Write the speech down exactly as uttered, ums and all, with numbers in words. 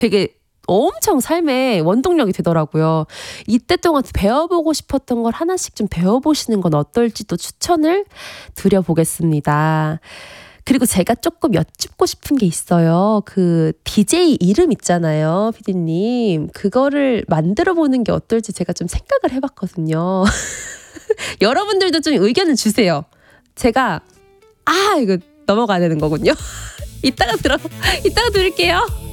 되게 엄청 삶의 원동력이 되더라고요. 이때 동안 배워보고 싶었던 걸 하나씩 좀 배워보시는 건 어떨지 또 추천을 드려보겠습니다. 그리고 제가 조금 여쭙고 싶은 게 있어요. 그 디제이 이름 있잖아요, 피디님. 그거를 만들어 보는 게 어떨지 제가 좀 생각을 해봤거든요. 여러분들도 좀 의견을 주세요. 제가 아 이거 넘어가야 되는 거군요. 이따가 들어 이따가 드릴게요.